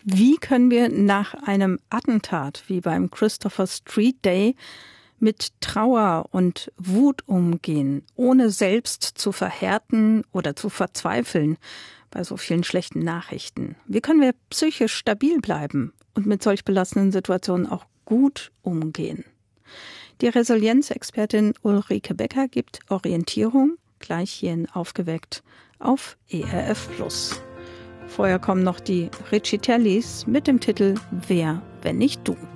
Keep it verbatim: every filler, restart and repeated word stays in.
Wie können wir nach einem Attentat wie beim Christopher Street Day mit Trauer und Wut umgehen, ohne selbst zu verhärten oder zu verzweifeln bei so vielen schlechten Nachrichten? Wie können wir psychisch stabil bleiben und mit solch belastenden Situationen auch gut umgehen? Die Resilienzexpertin Ulrike Becker gibt Orientierung, gleich hier in Aufgeweckt, auf E R F Plus. Vorher kommen noch die Riccitellis mit dem Titel Wer, wenn nicht du?